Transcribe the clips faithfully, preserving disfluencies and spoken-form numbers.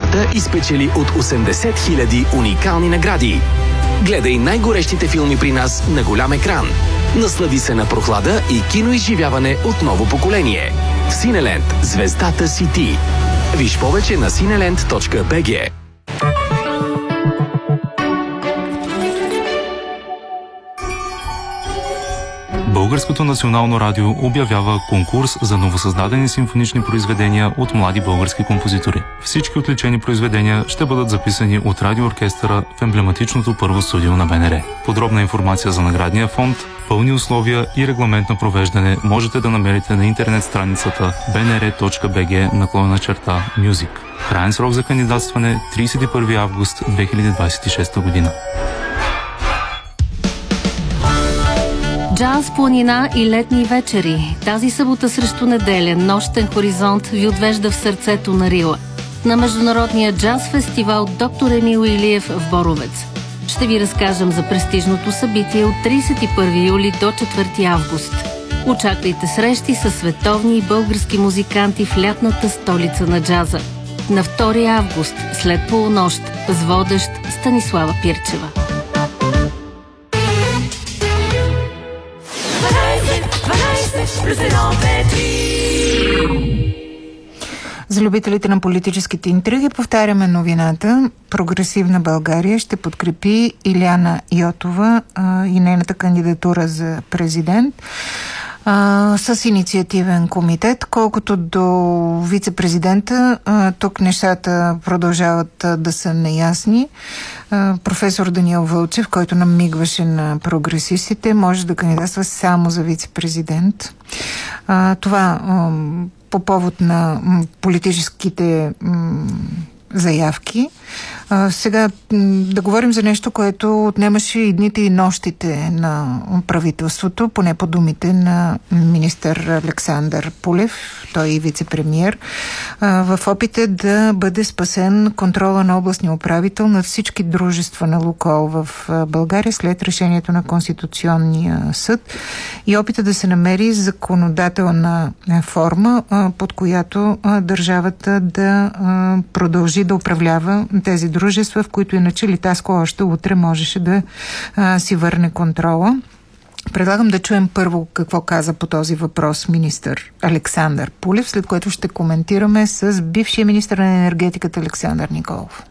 спорта и спечели от осемдесет хиляди уникални награди. Гледай най-горещите филми при нас на голям екран. Наслади се на прохлада и киноизживяване от ново поколение. В Синеленд звездата си ти. Виж повече на синеленд точка би джи. Българското национално радио обявява конкурс за новосъздадени симфонични произведения от млади български композитори. Всички отличени произведения ще бъдат записани от радиооркестъра в емблематичното първо студио на Б Н Р. Подробна информация за наградния фонд, пълни условия и регламент на провеждане можете да намерите на интернет страницата би ен ар точка би джи наклонена черта Music. Краен срок за кандидатстване тридесет и първи август две хиляди двадесет и шеста година. Джаз, планина и летни вечери. Тази събота срещу неделя нощен хоризонт ви отвежда в сърцето на Рила. На международния джаз фестивал Доктор Емил Илиев в Боровец. Ще ви разкажем за престижното събитие от тридесет и първи юли до четвърти август. Очаквайте срещи с световни и български музиканти в лятната столица на джаза. На втори август, след полунощ, с водещ Станислава Пирчева. За любителите на политическите интриги повтаряме новината. Прогресивна България ще подкрепи Илияна Йотова а, и нейната кандидатура за президент а, с инициативен комитет. Колкото до вице-президента, а, тук нещата продължават а, да са неясни. А, професор Даниел Вълчев, който намигваше на прогресистите, може да кандидатства само за вице-президент. А, това а, по повод на м, политическите м, заявки. А, сега м, да говорим за нещо, което отнемаше и дните и нощите на правителството, поне по думите на министър Александър Пулев, той и вице-премиер, а, в опита да бъде спасен контрола на областния управител на всички дружества на Лукойл в България след решението на Конституционния съд и опита да се намери законодателна форма, а, под която а, държавата да а, продължи да управлява тези дружества, в които иначе Литаско още утре можеше да а, си върне контрола. Предлагам да чуем първо какво каза по този въпрос министър Александър Пулев, след което ще коментираме с бившия министър на енергетиката Александър Николов.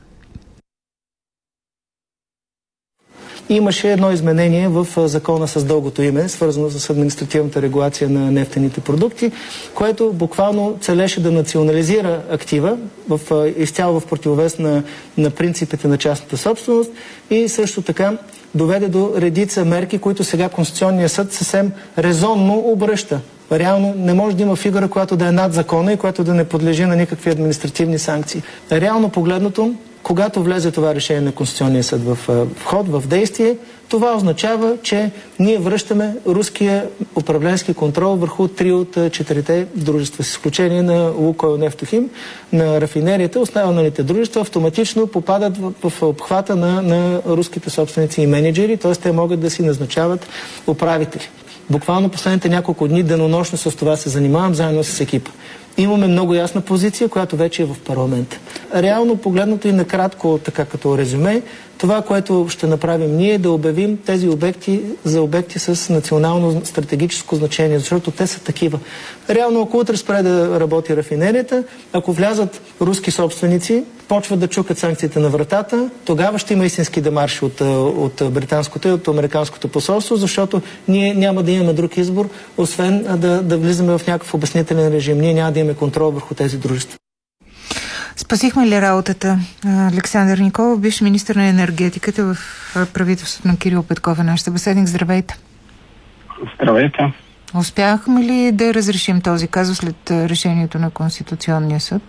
Имаше едно изменение в закона с дългото име, свързано с административната регулация на нефтените продукти, което буквално целеше да национализира актива в, изцяло в противовес на, на принципите на частната собственост и също така доведе до редица мерки, които сега Конституционният съд съвсем резонно обръща. Реално не може да има фигура, която да е над закона и която да не подлежи на никакви административни санкции. Реално погледнато, когато влезе това решение на Конституционния съд в, в ход, в действие, това означава, че ние връщаме руския управленски контрол върху три от четирите дружества, с изключение на Лукойл Нефтохим, на рафинерията. Останалите дружества автоматично попадат в, в обхвата на, на руските собственици и менеджери, т.е. те могат да си назначават управители. Буквално последните няколко дни денонощно с това се занимавам заедно с екипа. Имаме много ясна позиция, която вече е в парламента. Реално погледнато и накратко, така като резюме, това, което ще направим ние, е да обявим тези обекти за обекти с национално стратегическо значение, защото те са такива. Реално, ако утре спре да работи рафинерията, ако влязат руски собственици, почват да чукат санкциите на вратата, тогава ще има истински демарш от, от британското и от американското посолство, защото ние няма да имаме друг избор, освен да, да влизаме в някакъв обяснителен режим. Ние няма да имаме контрол върху тези дружества. Спасихме ли работата? Александър Николов, бивш министър на енергетиката в правителството на Кирил Петков, е наш събеседник. Здравейте! Здравейте! Успяхме ли да разрешим този казус след решението на Конституционния съд?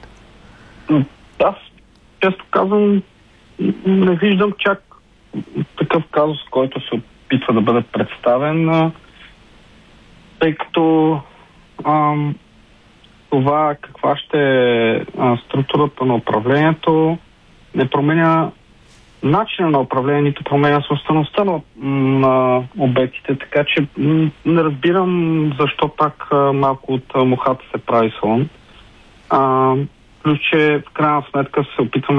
Аз, често казвам, не виждам чак такъв казус, който се опитва да бъде представен, тъй като ам, това каква ще е структурата на управлението не променя начина на управление, нито променя собствеността на, на обектите, така че не разбирам защо пак малко от мухата се прави слон. А, плюс, че в крайна сметка се опитваме